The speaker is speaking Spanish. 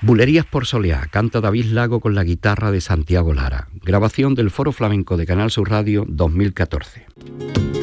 Bulerías por Soleá, canta David Lago con la guitarra de Santiago Lara. Grabación del Foro Flamenco de Canal Sur Radio 2014.